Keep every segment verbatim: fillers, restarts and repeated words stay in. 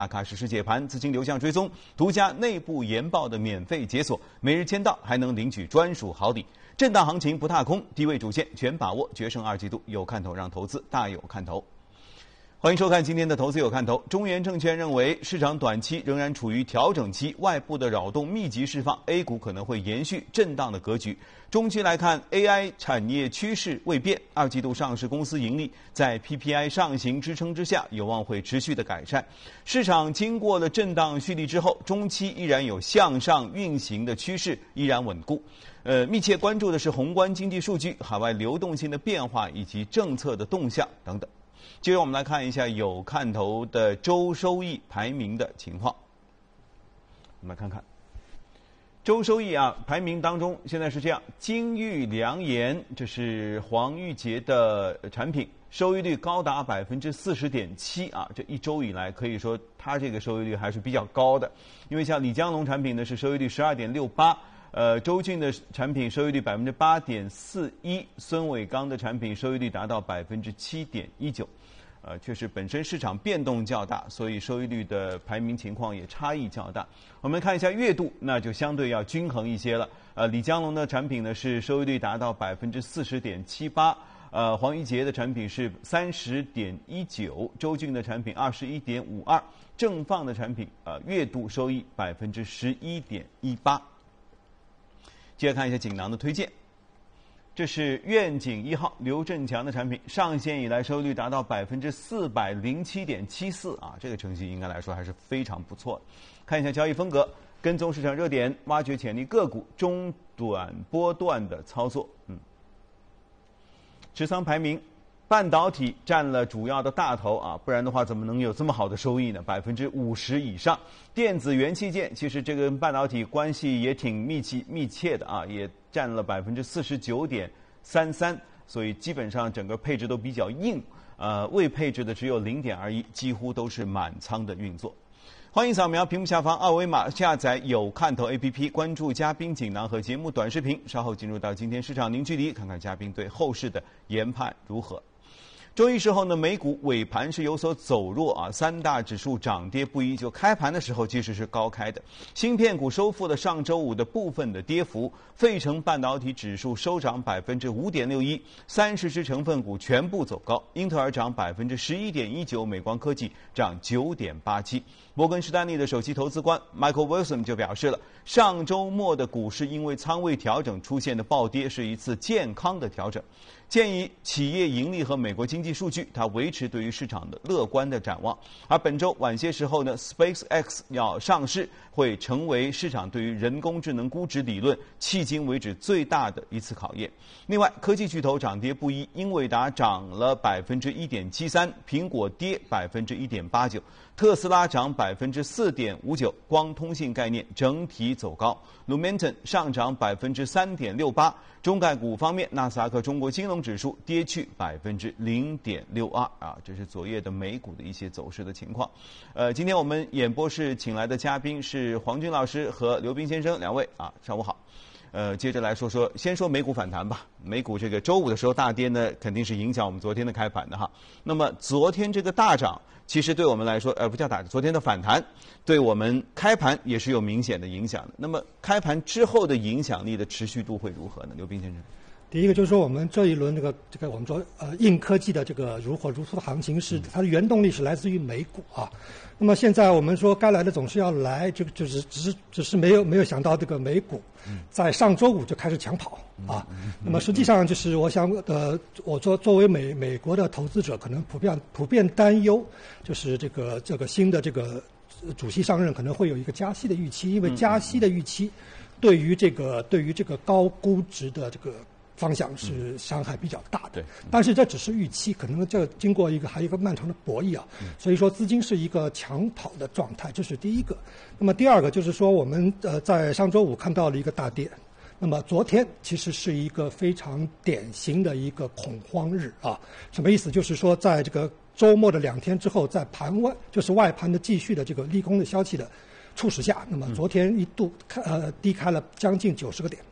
阿卡实时解盘、资金流向追踪、独家内部研报的免费解锁，每日签到还能领取专属好礼。震荡行情不踏空，低位主线全把握，决胜二季度有看头，让投资大有看头。欢迎收看今天的投资有看头。中原证券认为，市场短期仍然处于调整期，外部的扰动密集释放 ，A 股可能会延续震荡的格局。中期来看 ，A I 产业趋势未变，二季度上市公司盈利在 P P I 上行支撑之下，有望会持续的改善。市场经过了震荡蓄力之后，中期依然有向上运行的趋势，依然稳固。呃，密切关注的是宏观经济数据、海外流动性的变化以及政策的动向等等。接着我们来看一下有看头的周收益排名的情况。我们来看看周收益啊，排名当中现在是这样：金玉良言，这是黄玉洁的产品，收益率高达百分之四十点七啊，这一周以来可以说它这个收益率还是比较高的。因为像李江龙产品呢是收益率十二点六八。呃，周俊的产品收益率百分之八点四一，孙伟刚的产品收益率达到百分之七点一九，呃，确实本身市场变动较大，所以收益率的排名情况也差异较大。我们看一下月度，那就相对要均衡一些了。呃，李江龙的产品呢是收益率达到百分之四十点七八，呃，黄玉洁的产品是三十点一九，周俊的产品二十一点五二，正放的产品呃月度收益百分之十一点一八。接着看一下锦囊的推荐，这是愿景一号刘振强的产品，上线以来收益率达到百分之四百零七点七四啊，这个成绩应该来说还是非常不错的。看一下交易风格，跟踪市场热点，挖掘潜力个股，中短波段的操作。嗯，持仓排名，半导体占了主要的大头啊，不然的话怎么能有这么好的收益呢？百分之五十以上。电子元器件其实这个跟半导体关系也挺密切密切的啊，也占了百分之四十九点三三，所以基本上整个配置都比较硬，呃，未配置的只有零点二一，几乎都是满仓的运作。欢迎扫描屏幕下方二维码下载有看头 A P P， 关注嘉宾锦囊和节目短视频。稍后进入到今天市场零距离，看看嘉宾对后市的研判如何。周一时候呢，美股尾盘是有所走弱啊，三大指数涨跌不一，就开盘的时候其实是高开的。芯片股收复了上周五的部分的跌幅，费城半导体指数收涨百分之五点六一，三十只成分股全部走高，英特尔涨百分之十一点一九，美光科技涨九点八七。摩根士丹利的首席投资官 Michael Wilson 就表示了，上周末的股市因为仓位调整出现的暴跌是一次健康的调整。鉴于企业盈利和美国经济数据，它维持对于市场的乐观的展望。而本周晚些时候呢 ，SpaceX 要上市，会成为市场对于人工智能估值理论迄今为止最大的一次考验。另外，科技巨头涨跌不一，英伟达涨了百分之一点七三，苹果跌百分之一点八九，特斯拉涨百分之四点五九，光通信概念整体走高 ，Lumentum 上涨百分之三点六八。中概股方面，纳斯达克中国金融指数跌去百分之零点六二啊，这是昨夜的美股的一些走势的情况。呃，今天我们演播室请来的嘉宾是黄军老师和刘斌先生两位啊，上午好。呃，接着来说说，先说美股反弹吧。美股这个周五的时候大跌呢，肯定是影响我们昨天的开盘的哈。那么昨天这个大涨，其实对我们来说，呃，不叫大涨，昨天的反弹对我们开盘也是有明显的影响的。那么开盘之后的影响力的持续度会如何呢？刘斌先生。 第一个就是说，我们这一轮这个这个我们说呃硬科技的这个如火如荼的行情是它的原动力是来自于美股啊。那么现在我们说该来的总是要来，这个就是只是只是没有没有想到这个美股在上周五就开始抢跑啊。那么实际上就是我想呃，我作作为美美国的投资者，可能普遍普遍担忧，就是这个这个新的这个主席上任可能会有一个加息的预期，因为加息的预期对于这个对于这个高估值的这个方向是伤害比较大的，但是这只是预期，可能这经过一个还有一个漫长的博弈啊，所以说资金是一个抢跑的状态，这是第一个。那么第二个就是说，我们呃在上周五看到了一个大跌，那么昨天其实是一个非常典型的一个恐慌日啊，什么意思？就是说在这个周末的两天之后，在盘外就是外盘的继续的这个利空的消息的促使下，那么昨天一度呃低开了将近九十个点。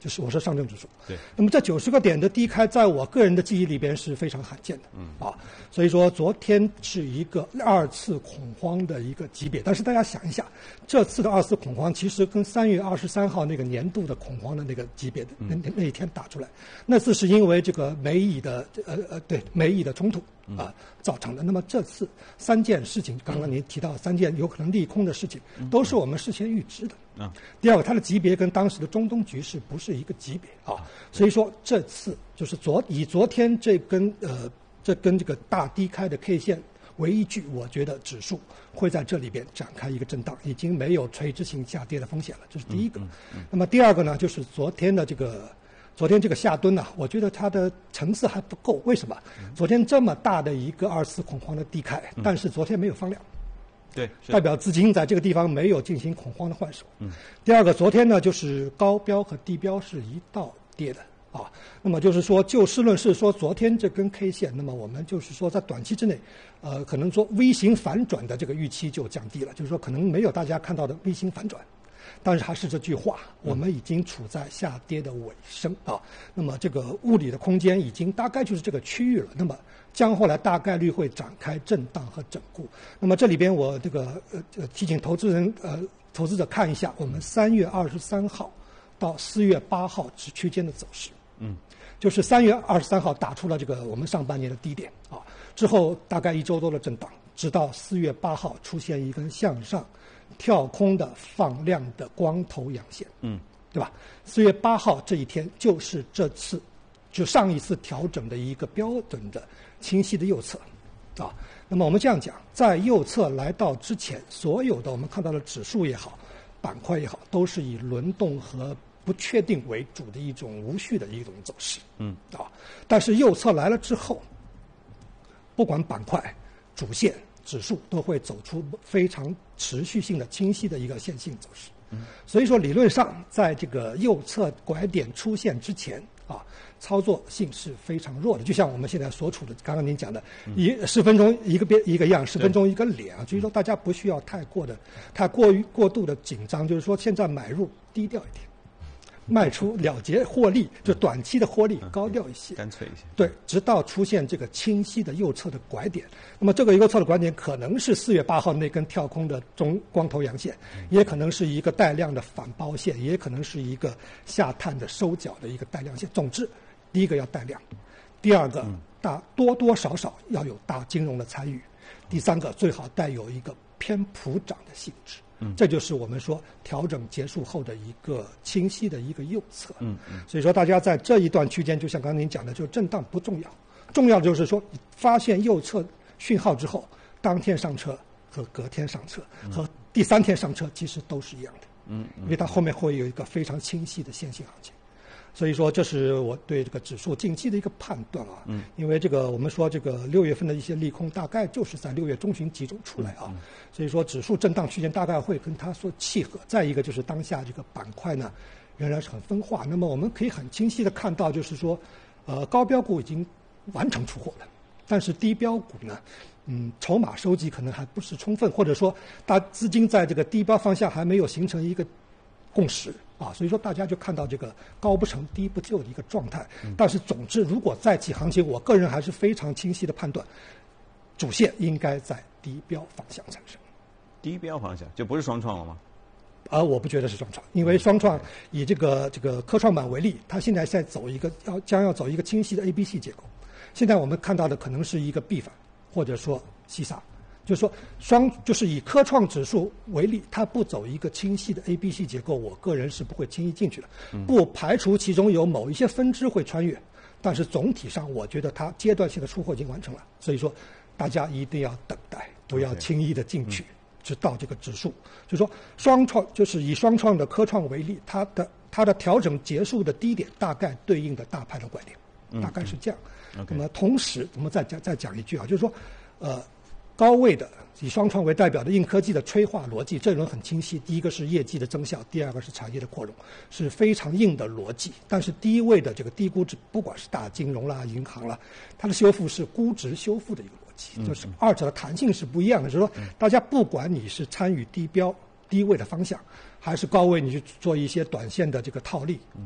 就是我说上证指数。 对。 那么这九十个点的低开，在我个人的记忆里边是非常罕见的。嗯。啊，所以说昨天是一个二次恐慌的一个级别，但是大家想一下，这次的二次恐慌其实跟三月二十三号那个年度的恐慌的那个级别的那那一天打出来，那次是因为这个美以的呃呃对美以的冲突啊造成的。那么这次三件事情，刚刚您提到三件有可能利空的事情，都是我们事先预知的。啊，第二个，它的级别跟当时的中东局势不是一个级别啊，所以说这次就是昨以昨天这根呃这根这个大低开的 K 线为依据，我觉得指数会在这里边展开一个震荡，已经没有垂直性下跌的风险了，这是第一个。嗯嗯嗯、那么第二个呢，就是昨天的这个昨天这个下蹲呢、啊，我觉得它的层次还不够。为什么？昨天这么大的一个二次恐慌的低开，但是昨天没有放量。 对， 代表资金在这个地方没有进行恐慌的换手。嗯，第二个，昨天呢就是高标和低标是一道跌的啊。那么就是说，就事论事说，昨天这根 K 线，那么我们就是说在短期之内，呃，可能说 V 型反转的这个预期就降低了，就是说可能没有大家看到的 V 型反转。但是还是这句话，我们已经处在下跌的尾声啊。那么这个物理的空间已经大概就是这个区域了。那么将后来大概率会展开震荡和整固。那么这里边我这个呃提醒投资人呃投资者看一下我们三月二十三号到四月八号之区间的走势。嗯，就是三月二十三号打出了这个我们上半年的低点啊，之后大概一周多的震荡，直到四月八号出现一根向上跳空的放量的光头阳线，嗯，对吧？四月八号这一天就是这次，就上一次调整的一个标准的清晰的右侧，啊，那么我们这样讲，在右侧来到之前，所有的我们看到的指数也好，板块也好，都是以轮动和不确定为主的一种无序的一种走势，嗯，啊，但是右侧来了之后，不管板块、主线。指数都会走出非常持续性的清晰的一个线性走势，嗯，所以说理论上在这个右侧拐点出现之前啊，操作性是非常弱的。就像我们现在所处的，刚刚您讲的，一十分钟一个边一个样，十分钟一个脸啊，所以说大家不需要太过的、太过于过度的紧张，就是说现在买入低调一点。卖出了结获利，就短期的获利高调一些， 干脆一些。 对，直到出现这个清晰的右侧的拐点。那么这个右侧的拐点可能是四月八号那根跳空的中光头阳线，也可能是一个带量的反包线，也可能是一个下探的收脚的一个带量线。总之，第一个要带量，第二个大多多少少要有大金融的参与，第三个最好带有一个偏普涨的性质。嗯，这就是我们说调整结束后的一个清晰的一个右侧。嗯嗯，所以说大家在这一段区间，就像刚才您讲的，就震荡不重要，重要的就是说发现右侧讯号之后，当天上车和隔天上车和第三天上车其实都是一样的。嗯，因为它后面会有一个非常清晰的线性行情。所以说，这是我对这个指数近期的一个判断啊。嗯，因为这个我们说这个六月份的一些利空，大概就是在六月中旬集中出来啊。嗯、所以说，指数震荡区间大概会跟它所契合。再一个就是当下这个板块呢，仍然是很分化。那么我们可以很清晰的看到，就是说，呃，高标股已经完成出货了，但是低标股呢，嗯，筹码收集可能还不是充分，或者说大资金在这个低标方向还没有形成一个共识。啊，所以说大家就看到这个高不成低不就的一个状态。但是总之，如果再起行情，我个人还是非常清晰的判断，主线应该在低标方向产生。 低标方向就不是双创了吗？ 啊，我不觉得是双创，因为双创以这个这个科创板为例，它现在在走一个要将要走一个清晰的 A B C 结构。现在我们看到的可能是一个 B 反，或者说西萨。就是说，双就是以科创指数为例，它不走一个清晰的 A B C 结构，我个人是不会轻易进去的。不排除其中有某一些分支会穿越，但是总体上，我觉得它阶段性的出货已经完成了。所以说，大家一定要等待，不要轻易的进去，直到这个指数。就是说，双创就是以双创的科创为例，它的它的调整结束的低点大概对应的大盘的拐点，大概是这样。那么同时，我们再讲再讲一句啊，就是说，呃。高位的以双创为代表的硬科技的催化逻辑，这轮很清晰。第一个是业绩的增效，第二个是产业的扩容，是非常硬的逻辑。但是低位的这个低估值，不管是大金融啦、银行啦，它的修复是估值修复的一个逻辑，就是二者的弹性是不一样的。就是说，大家不管你是参与低标低位的方向，还是高位你去做一些短线的这个套利，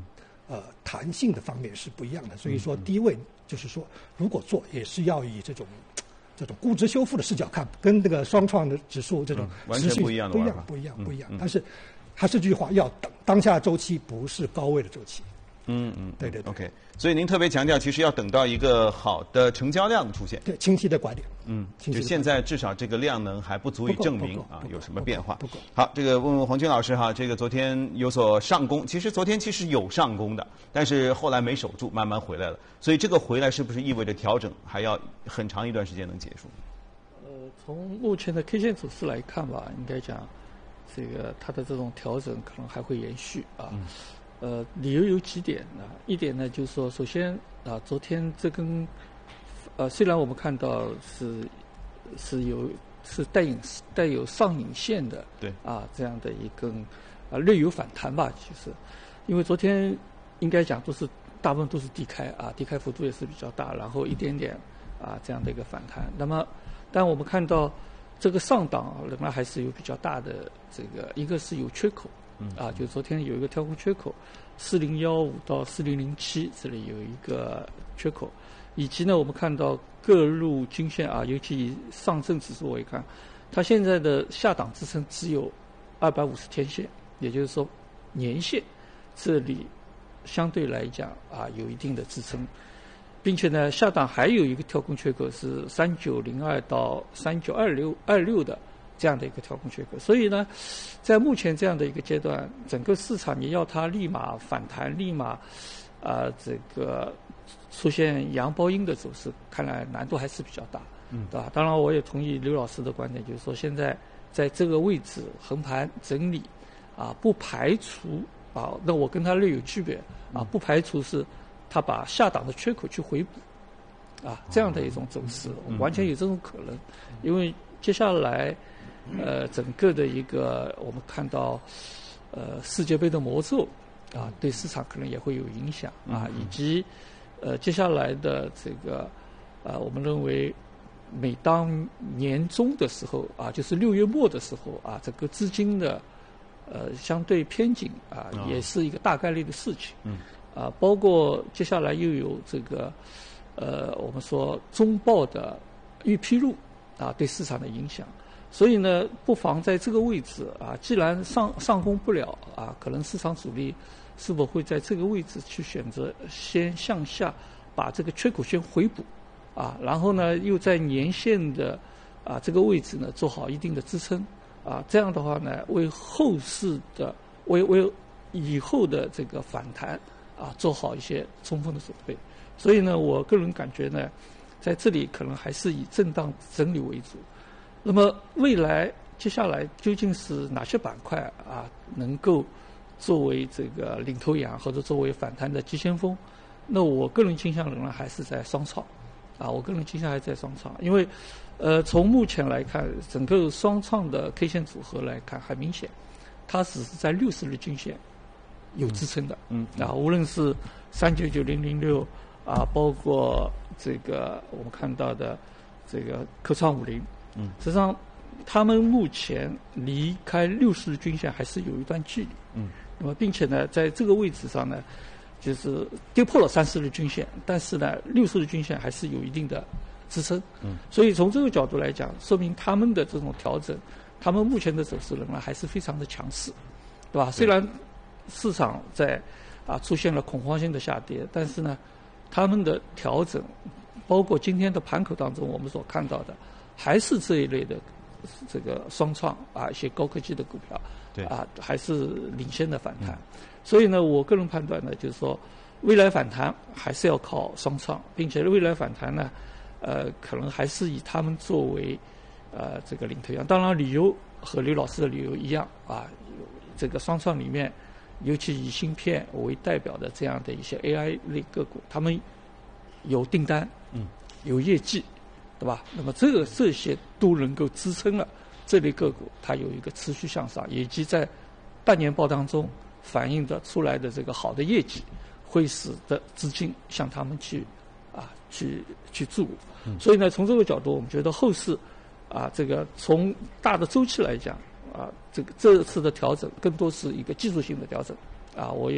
呃弹性的方面是不一样的。所以说低位就是说，如果做也是要以这种这种估值修复的视角看，跟这个双创的指数这种完全不一样的不一样不一样不一样。但是还是这句话，要等当下周期不是高位的周期。 嗯嗯， 对对对。 OK， 所以您特别强调，其实要等到一个好的成交量的出现， 对，清晰的拐点。 嗯，就现在至少这个量能还不足以证明啊有什么变化。 不够。 好，这个问问黄军老师哈，这个昨天有所上攻，其实昨天其实有上攻的，但是后来没守住，慢慢回来了。所以这个回来是不是意味着调整还要很长一段时间能结束？ 呃，从目前的 K 线走势来看吧，应该讲这个它的这种调整可能还会延续啊。嗯呃，理由有几点啊？一点呢，就是说，首先啊，昨天这根，呃，虽然我们看到是是有是带引带有上影线的， 对啊，这样的一根啊略有反弹吧，其实，因为昨天应该讲都是大部分都是低开啊，低开幅度也是比较大，然后一点点啊这样的一个反弹。那么，但我们看到这个上档仍然还是有比较大的这个，一个是有缺口。啊，就昨天有一个跳空缺口，四零幺五到四零零七这里有一个缺口，以及呢，我们看到各路均线啊，尤其以上证指数为看，它现在的下档支撑只有二百五十天线，也就是说年线这里相对来讲啊有一定的支撑，并且呢，下档还有一个跳空缺口是三九零二到三九二六二六的。这样的一个跳空缺口，所以呢，在目前这样的一个阶段，整个市场你要它立马反弹，立马啊、呃、这个出现阳包阴的走势，看来难度还是比较大，嗯，对吧？当然，我也同意刘老师的观点，就是说现在在这个位置横盘整理，啊，不排除啊，那我跟他略有区别啊，不排除是他把下档的缺口去回补，啊，这样的一种走势，完全有这种可能，因为接下来。呃，整个的一个我们看到，呃，世界杯的魔咒啊，对市场可能也会有影响啊，以及呃接下来的这个呃，我们认为每当年中的时候啊，就是六月末的时候啊，整个资金的呃相对偏紧啊，也是一个大概率的事情。嗯。啊，包括接下来又有这个呃，我们说中报的预披露啊，对市场的影响。所以呢，不妨在这个位置啊，既然上上攻不了啊，可能市场主力是否会在这个位置去选择先向下把这个缺口先回补啊，然后呢又在年线的啊这个位置呢做好一定的支撑啊，这样的话呢，为后市的为为以后的这个反弹啊做好一些充分的准备。所以呢，我个人感觉呢，在这里可能还是以震荡整理为主。那么未来接下来究竟是哪些板块啊能够作为这个领头羊或者作为反弹的急先锋？那我个人倾向仍然还是在双创，啊，我个人倾向还是在双创，因为呃从目前来看，整个双创的 K 线组合来看，很明显，它只是在六十日均线有支撑的，嗯，嗯啊，无论是三九九零零六啊，包括这个我们看到的这个科创五零。嗯，实际上，他们目前离开六十日均线还是有一段距离。嗯，那么并且呢，在这个位置上呢，就是跌破了三十日均线，但是呢，六十日均线还是有一定的支撑。嗯，所以从这个角度来讲，说明他们的这种调整，他们目前的走势仍然还是非常的强势，对吧？虽然市场在啊出现了恐慌性的下跌，但是呢，他们的调整，包括今天的盘口当中我们所看到的。还是这一类的这个双创啊，一些高科技的股票，对啊，还是领先的反弹。嗯、所以呢，我个人判断呢，就是说，未来反弹还是要靠双创，并且未来反弹呢，呃，可能还是以他们作为呃这个领头羊。当然，理由和刘老师的理由一样啊，这个双创里面，尤其以芯片为代表的这样的一些 A I 类个股，他们有订单，嗯，有业绩。对吧？那么这个这些都能够支撑了这类个股，它有一个持续向上，以及在半年报当中反映的出来的这个好的业绩，会使得资金向他们去啊去去注入。嗯、所以呢，从这个角度，我们觉得后市啊，这个从大的周期来讲啊，这个这次的调整更多是一个技术性的调整啊。我也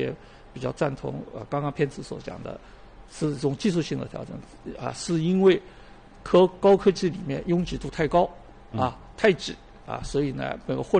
比较赞同呃刚刚偏执所讲的，是这种技术性的调整啊，是因为科高科技里面拥挤度太高啊、太挤啊，所以呢，这个获